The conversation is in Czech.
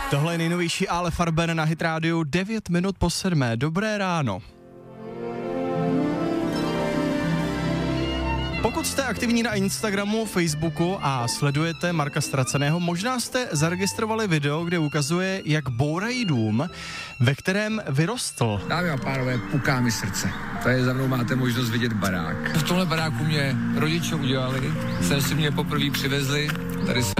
Tohle je nejnovější Ale Farben na Hit Radio 9 minut po 7. Dobré ráno. Pokud jste aktivní na Instagramu, Facebooku a sledujete Marka Ztraceného, možná jste zaregistrovali video, kde ukazuje, jak bourají dům, ve kterém vyrostl. Dámy a pánové, puká mi srdce. Tady za mnou máte možnost vidět barák. V tomhle baráku mě rodiče udělali, sem si mě poprvé přivezli, tady jsem